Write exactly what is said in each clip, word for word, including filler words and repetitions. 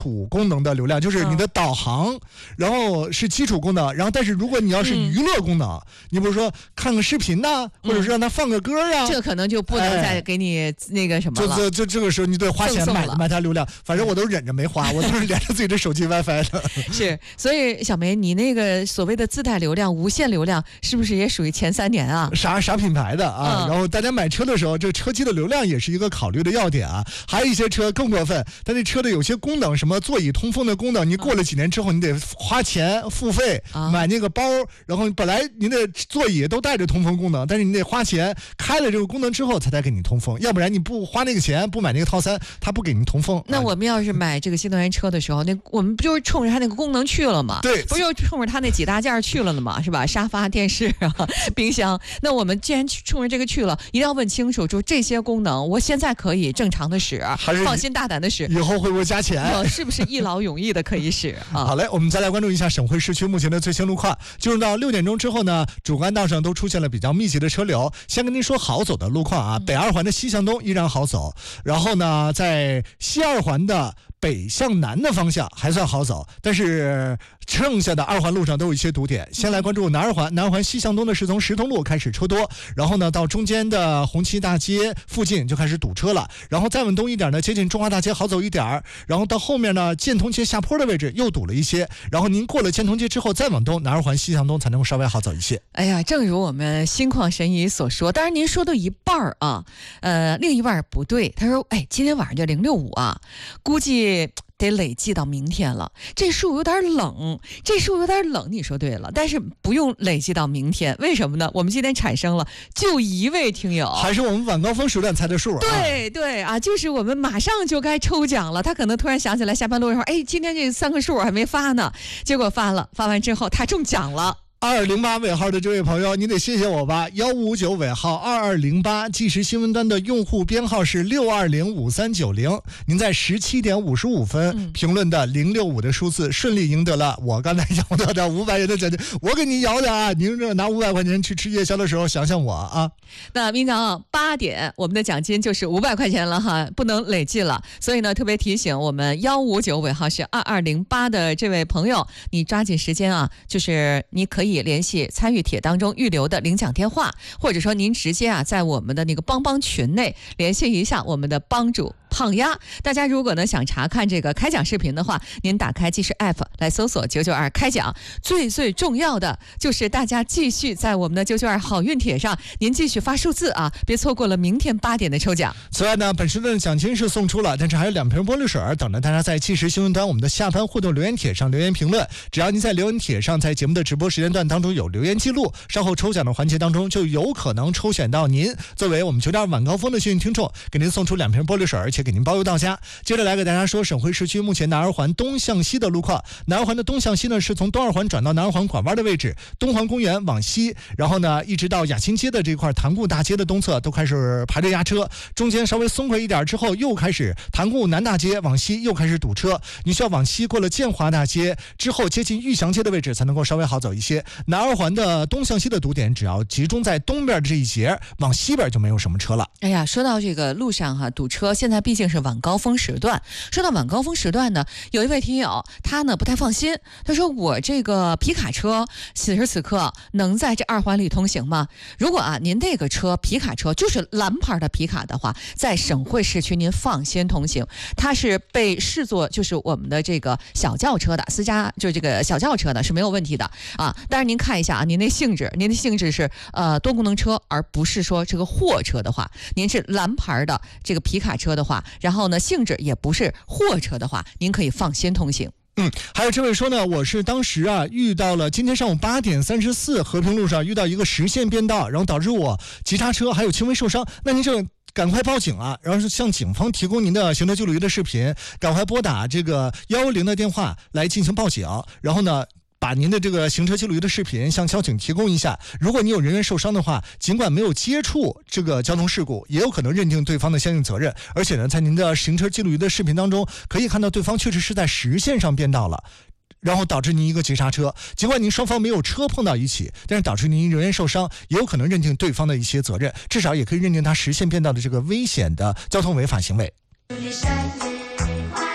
础功能的流量，就是你的导航，然后是基础功能，然后但是如果你要是娱乐功能，嗯、你比如说看个视频呐、啊，或者是让他放个歌啊， 这个可能就不能再给你那个什么了。 就这这这个时候你得花钱买买它流量，反正我都忍着没花，我都是连着自己的手机 WiFi 的。 是，所以小梅，你那个所谓的自带流量、无限流量，是不是也属于前三年啊？ 啥啥品牌的啊？嗯、然后大家买车的时候，这个车机的流量也是一个考虑的要点啊。还有一些车更过分，它这车的有些功能，什么座椅通风的功能，你过了几年之后，你得花钱付费、啊、买那个包，然后本来您的座椅都带着通风功能，但是你得花钱开了这个功能之后才带给你通风，要不然你不花那个钱，不买那个套餐，它不给你通风。 那我们要是买这个新能源车的时候，那我们不就是冲着它那个功能去了吗？ 对， 不就冲着它那几大件去了的吗？是吧？沙发、电视啊、冰箱。那我们既然冲着这个去了，一定要问清楚，就这些功能，我现在可以正常的使，还是放心大胆的使？ 以后会不会加钱？ 我是不是一劳永逸的可以使？啊、 好嘞，我们再来关注一下省会市区目前的最新路况。进入到六点钟之后呢，主干道上都出现了比较密集的车流。先跟您说好走的路况啊，北二环的西向东依然好走，然后呢，在西二环的北向南的方向还算好走，但是剩下的二环路上都有一些堵点。先来关注南二环，南二环西向东的是从石通路开始车多，然后呢到中间的红旗大街附近就开始堵车了，然后再往东一点呢，接近中华大街好走一点，然后到后面呢建通街下坡的位置又堵了一些，然后您过了建通街之后再往东，南二环西向东才能够稍微好走一些。 哎呀，正如我们心旷神怡所说，当然您说的一半啊，呃，另一半不对。他说，哎，今天晚上就零六五啊，估计得累计到明天了。这数有点冷，这数有点冷，你说对了，但是不用累计到明天，为什么呢？我们今天产生了就一位听友， 还是我们晚高峰时段猜的数、啊。 对对啊，就是我们马上就该抽奖了。他可能突然想起来下班路上，哎，今天这三个数还没发呢，结果发了，发完之后他中奖了。 二二零八尾号的这位朋友，你得谢谢我吧。幺五九尾号二二零八，即时新闻端的用户编号是六二零五三九零。您在十七点五十五分、嗯、评论的零六五的数字，顺利赢得了我刚才摇到的五百元的奖金。我给您摇的啊，您这拿五百块钱去吃夜宵的时候，想想我啊。 那明早八点，我们的奖金就是五百块钱了哈，不能累计了。所以呢，特别提醒我们幺五九尾号是二二零八的这位朋友，你抓紧时间啊，就是你可以联系参与帖当中预留的领奖电话，或者说您直接啊在我们的那个帮帮群内联系一下我们的帮主胖丫。大家如果呢想查看这个开奖视频的话，您打开即时 App 来搜索九九二开奖。最最重要的就是大家继续在我们的九九二好运帖上，您继续发数字啊，别错过了明天八点的抽奖。 此外呢，本时段的奖金是送出了，但是还有两瓶玻璃水等着大家在即时新闻端我们的下班互动留言帖上留言评论。只要您在留言帖上在节目的直播时间段当中有留言记录，稍后抽奖的环节当中就有可能抽选到您，作为我们九点晚高峰的幸运听众，给您送出两瓶玻璃水，而且给您包邮到家。接着来给大家说省会市区目前南二环东向西的路况。南二环的东向西呢，是从东二环转到南二环拐弯的位置，东环公园往西，然后呢一直到雅新街的这块塘沽大街的东侧都开始排队压车，中间稍微松快一点之后，又开始塘沽南大街往西又开始堵车，你需要往西过了建华大街之后，接近玉祥街的位置才能够稍微好走一些。南二环的东向西的堵点只要集中在东边的这一节，往西边就没有什么车了。 哎呀，说到这个路上哈、啊、堵车，现在毕竟是晚高峰时段。说到晚高峰时段呢，有一位听友他呢不太放心，他说我这个皮卡车此时此刻能在这二环里通行吗？如果啊您这个车皮卡车就是蓝牌的皮卡的话，在省会市区您放心通行，它是被视作就是我们的这个小轿车的私家，就是这个小轿车的是没有问题的啊。但是您看一下啊，您的性质，您的性质是呃多功能车，而不是说这个货车的话，您是蓝牌的这个皮卡车的话，然后呢性质也不是货车的话，您可以放心通行。 嗯，还有这位说呢，我是当时啊遇到了今天上午八点三十四和平路上遇到一个实线变道，然后导致我急刹车还有轻微受伤，那您这赶快报警啊，然后是向警方提供您的行车记录仪的视频，赶快拨打这个一一零的电话来进行报警，然后呢把您的这个行车记录仪的视频向交警提供一下。如果你有人员受伤的话，尽管没有接触这个交通事故，也有可能认定对方的相应责任。而且呢，在您的行车记录仪的视频当中，可以看到对方确实是在实线上变道了，然后导致您一个急刹车。尽管您双方没有车碰到一起，但是导致您人员受伤，也有可能认定对方的一些责任，至少也可以认定他实线变道的这个危险的交通违法行为。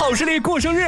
好视力过生日。